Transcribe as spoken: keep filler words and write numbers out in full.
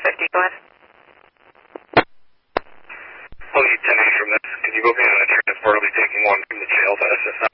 fifty, go ahead. I'll need ten eighty from this. Can you book me on a transport? I'll be taking one from the jail to S S I.